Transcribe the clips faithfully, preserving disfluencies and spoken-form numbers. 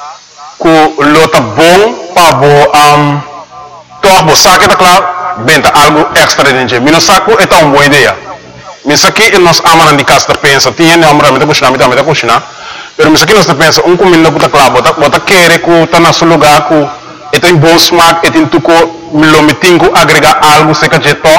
que lo tá bom para bo um toch bo saque tá claro benta algo extra dentro mino saco é uma boa ideia mas aqui nós amamos de casa pensa tinha não amamos de cozinhar de de cozinhar mas aqui nós pensa um comida que tá claro bota bota querer que tá na seu lugar que tem bom smack e tem tuco milo mitingo agregar algo seca de to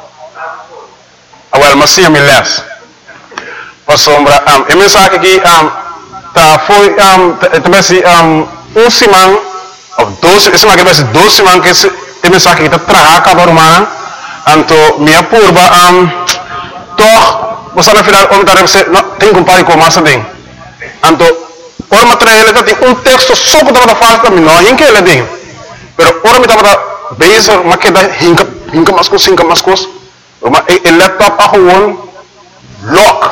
awal masih milas pas sombra um e mensagem aqui um tá foi um também se um um simão of doze esse mais que vai ser doze simão que esse mensagem que tá traga para humana anto minha purba um toch você na final om dar você tem compare com massa tem anto por material ele tem um texto só que tá faz também não em que ele tem pero ora me tá base maqueda hinka hinka mascos hinka mascos uma el laptop a gewoon lock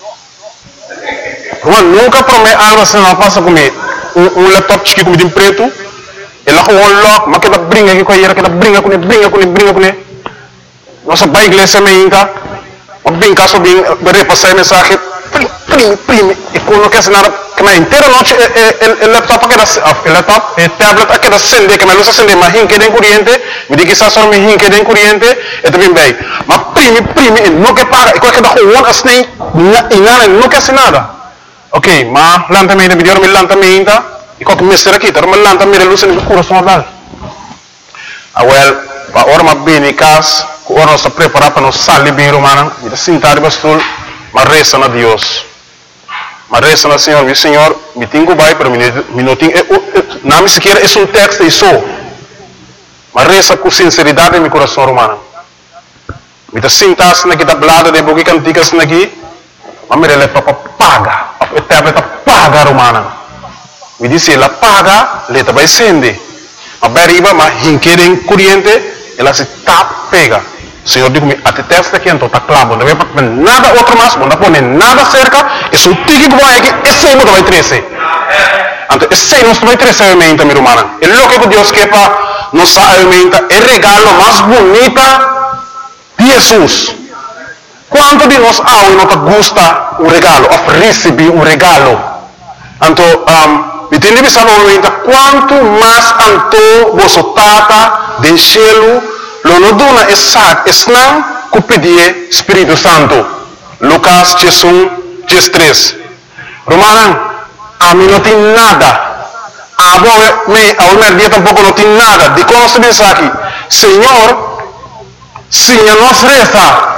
uma nunca promete algo assim não passa comigo um, um laptop chique como de preto ele gewoon lock maqueda brinca aqui com a que brinca com ele brinca com ele brinca com ele nossa bai inglesa me hinka uma bem caso bem repassar mensagem prime prime e quando quer nada que na inteira noite el laptop que da laptop e tablet que da acende que me luz acende mas hinque den corriente me diz que só só me hinque den corriente e também bem mas prime prime não que paga e qualquer da gewoon assim e nada não quer nada ok mas lanta me de video me lanta me ainda e qualquer mestre aqui tá mas lanta me luz no coração dal a well pa ora ma bem cas ora nós preparar para nós sair bem romana e da sentar bastul mas reza na Deus mas reza na Senhor meu Senhor me tenho vai para me não tenho não me sequer é um texto isso mas reza com sinceridade em meu coração romano me da sentar na que da blada de bogi cantigas na aqui mas me rele para paga a tablet paga romana me disse ela paga leta vai sende a beriba mas hinquerem corriente ela se tap pega Senhor digo-me, até testa aqui então está claro, não vai nada outro mais, não pode nada cerca, isso o tique que vai aqui, esse aí não vai crescer. Então, esse aí não vai crescer a alimenta, minha irmã. É louco que Deus quer para nos alimenta, é o regalo mais bonito de Jesus. Quanto de nós há e não gosta o regalo, of receber um regalo. Então, um, e tem que pensar no quanto mais anto você tata de cielo lo no dona esat esnang ku pedie Espírito Santo. Lucas dez três. Romanan, a mim não tem nada. A boa me, a uma dia tampouco não tem nada. De como se diz aqui, Senhor, se nos reza,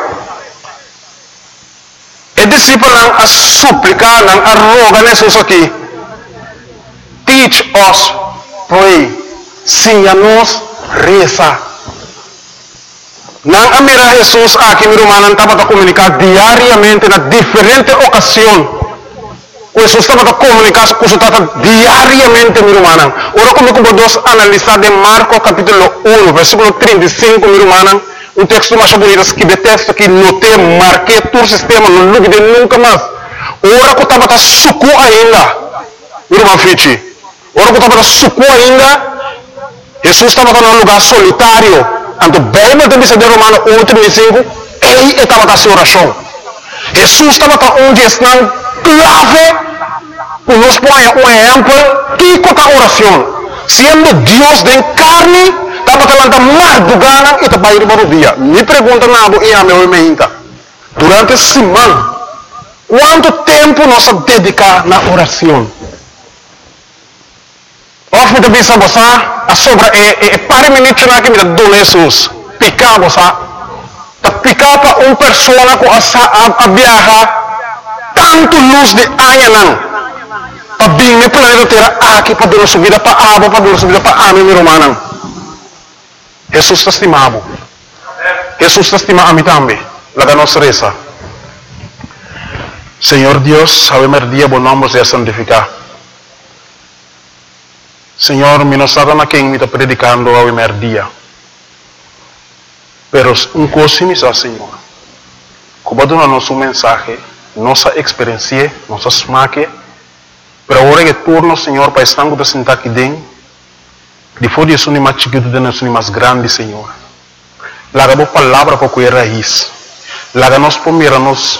e discípulo a suplicar, a rogar Jesus aqui, teach us pray, se nos reza. Nang amira Jesus aqui mi rumanan tapa ta comunicar diariamente na diferente ocasión. Jesus tapa ta comunicar com su tata diariamente mi rumanan. Ora como como dos analisar de Marcos capítulo um, versículo trinta e cinco mi rumanan, um texto mais bonito que de texto que notei, marquei todo o sistema, não lugue de nunca mais. Ora que tapa ta suku ainda. Mi ruman fichi. Ora que tapa ta suku ainda. Jesus tapa ta num lugar solitário. Anto bem mas também se der Romano um trinta e cinco ele estava com a sua oração Jesus estava com um gesto clave para nos pôr um exemplo que com a oração sendo Deus de carne estava falando mais do gana e estava indo para o dia me pergunta nada e a meu irmão durante a semana quanto tempo nós dedicar na oração of me também sabe a sobra é para minutos na que me dá Jesus picar você tá picar para uma pessoa com a viajar tanto luz de aia não para bem me planeta terra aqui para dar subida para água para dar subida para a minha romana Jesus está estimado Jesus está estimado a mim também lá nossa reza Senhor Deus sabe mer dia bom nome seja santificado Senhor, mi non stata na quem mi sta predicando a primer dia. Pero un cosa mi sa, Senhor. Como dona nosso mensagem, nossa experiência, nossa smaque, pero ora que turno, Senhor, para estar com sentar aqui dentro, depois de isso, mais chiquito, de nós, mais grande, Senhor. Laga boa palavra para cuidar raiz. Laga nós pomira nos